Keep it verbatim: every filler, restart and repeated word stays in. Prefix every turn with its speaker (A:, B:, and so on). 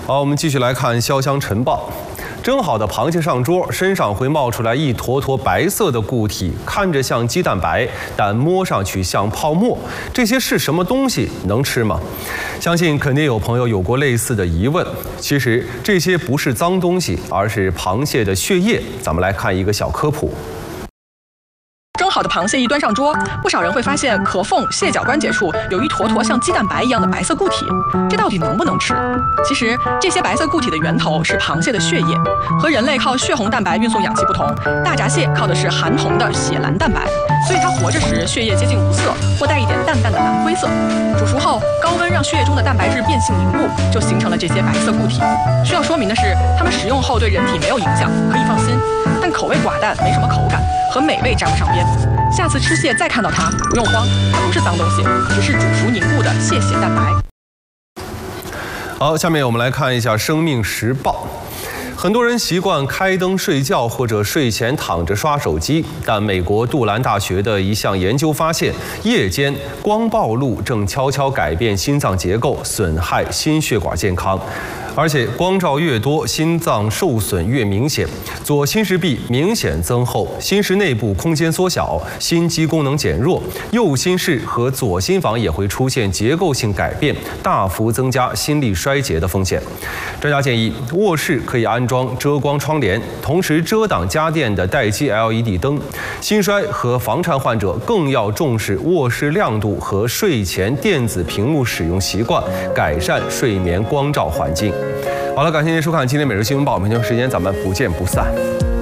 A: 好，我们继续来看潇湘晨报。蒸好的螃蟹上桌，身上会冒出来一坨坨白色的固体，看着像鸡蛋白，但摸上去像泡沫。这些是什么东西？能吃吗？相信肯定有朋友有过类似的疑问。其实这些不是脏东西，而是螃蟹的血液。咱们来看一个小科普。
B: 蒸好的螃蟹一端上桌，不少人会发现壳缝、蟹脚关节处有一坨坨像鸡蛋白一样的白色固体，这到底能不能吃？其实这些白色固体的源头是螃蟹的血液，和人类靠血红蛋白运送氧气不同，大闸蟹靠的是含铜的血蓝蛋白，所以它活着时血液接近无色或带一点淡淡的蓝灰色。煮熟后，高温让血液中的蛋白质变性凝固，就形成了这些白色固体。需要说明的是，它们食用后对人体没有影响，可以放心。但口味寡淡，没什么口感，和美味沾不上边。 下次吃蟹再看到它，不用慌，它不是脏东西，只是煮熟凝固的蟹血蛋白。
A: 好，下面我们来看一下《生命时报》。很多人习惯开灯睡觉或者睡前躺着刷手机，但美国杜兰大学的一项研究发现，夜间光暴露正悄悄改变心脏结构，损害心血管健康。 而且光照越多，心脏受损越明显，左心室壁明显增厚，心室内部空间缩小，心肌功能减弱，右心室和左心房也会出现结构性改变，大幅增加心力衰竭的风险。专家建议，卧室可以安装遮光窗帘，同时遮挡家电的待机 L E D 灯。心衰和房颤患者更要重视卧室亮度和睡前电子屏幕使用习惯，改善睡眠光照环境。 好了，感谢您收看今天每日新闻报，明天时间咱们不见不散。